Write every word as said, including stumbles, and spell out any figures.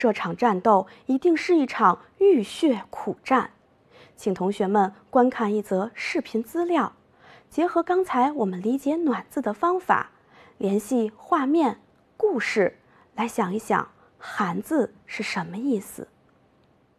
这场战斗一定是一场浴血苦战。请同学们观看一则视频资料，结合刚才我们理解“暖”字的方法，联系画面、故事，来想一想“寒”字是什么意思。